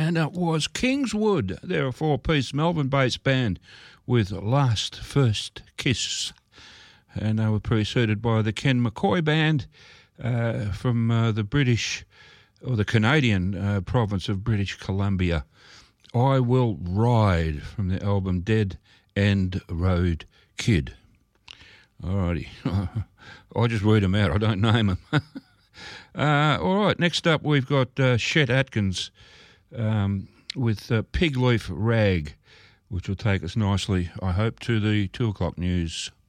and it was Kingswood. They're a four-piece Melbourne-based band with Last First Kiss. And they were preceded by the Ken McCoy Band from the British, or the Canadian province of British Columbia. I Will Ride from the album Dead End Road Kid. Alrighty. I just read them out, I don't name them. All right, next up we've got Chet Atkins with Pig Leaf Rag, which will take us nicely, I hope, to the 2 o'clock news.